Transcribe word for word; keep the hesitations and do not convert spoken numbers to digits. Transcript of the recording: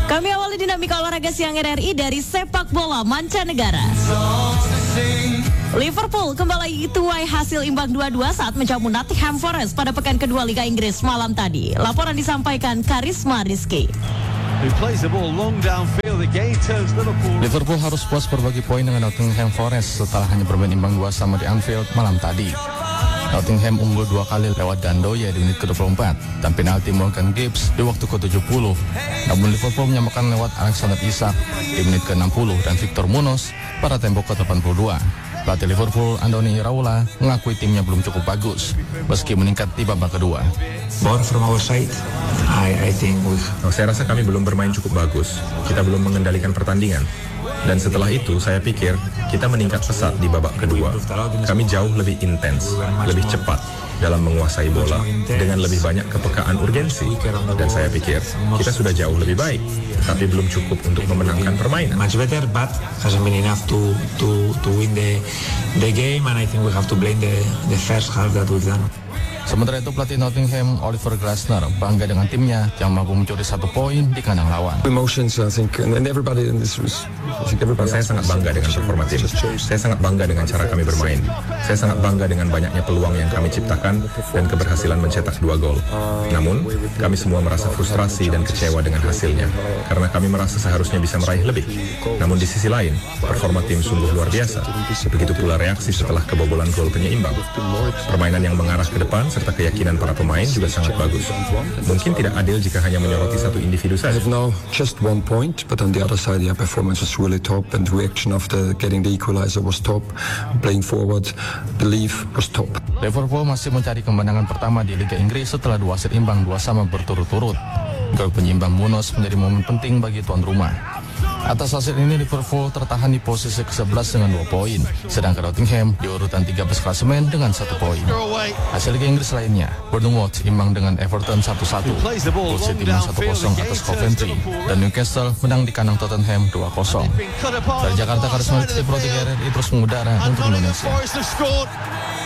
Kami awali dinamika olahraga siang R R I dari sepak bola mancanegara. Liverpool kembali tuai hasil imbang dua dua saat menjamu Nottingham Forest pada pekan kedua Liga Inggris malam tadi. Laporan disampaikan Karisma Rizky. Liverpool harus puas berbagi poin dengan Nottingham Forest setelah hanya bermain imbang dua sama di Anfield malam tadi. Nottingham unggul dua kali lewat Dandoye di menit ke dua puluh empat dan penalti Morgan Gibbs di waktu ke tujuh puluh. Namun Liverpool menyamakan lewat Alexander Isak di menit ke enam puluh dan Victor Munoz pada tempo ke delapan puluh dua. Pelatih Liverpool Andoni Iraola mengakui timnya belum cukup bagus meski meningkat di babak kedua. Born from our side, I, I think we... oh, saya rasa kami belum bermain cukup bagus. Kita belum mengendalikan pertandingan. Dan setelah itu saya pikir kita meningkat pesat di babak kedua. Kami jauh lebih intens, lebih cepat dalam menguasai bola dengan lebih banyak kepekaan urgensi. Dan saya pikir kita sudah jauh lebih baik, tapi belum cukup untuk memenangkan permainan. Much better, but hasn't been enough to to to win the the game, and I think we have to blame the the first half that we've done. Sementara itu pelatih Nottingham Oliver Glasner bangga dengan timnya yang mampu mencuri satu poin di kandang lawan. Emotions, I think, and everybody in this was, I think everybody. Saya sangat bangga dengan performa tim. Saya sangat bangga dengan cara kami bermain. Saya sangat bangga dengan banyaknya peluang yang kami ciptakan dan keberhasilan mencetak dua gol. Namun, kami semua merasa frustrasi dan kecewa dengan hasilnya karena kami merasa seharusnya bisa meraih lebih. Namun di sisi lain, performa tim sungguh luar biasa. Begitu pula reaksi setelah kebobolan gol penyeimbang. Permainan yang mengarah ke depan serta keyakinan para pemain juga sangat bagus. Mungkin tidak adil jika hanya menyoroti satu individu saja. Now just one point, but on the other side, the performance was really top, and the reaction after getting the equalizer was top. Playing forward, belief was top. Liverpool masih mencari kemenangan pertama di Liga Inggris setelah dua set imbang dua sama berturut-turut. Gol penyeimbang Munoz menjadi momen penting bagi tuan rumah. Atas hasil ini Liverpool tertahan di posisi ke sebelas dengan dua poin, sedangkan Nottingham di urutan tiga belas klasemen dengan satu poin. Hasil Liga Inggris lainnya, Bournemouth imbang dengan Everton satu satu, Hull City menang satu kosong atas Coventry, dan Newcastle menang di kandang Tottenham dua kosong. Dari Jakarta, Karisma Rizky, Pro tiga R R I terus mengudara untuk Indonesia.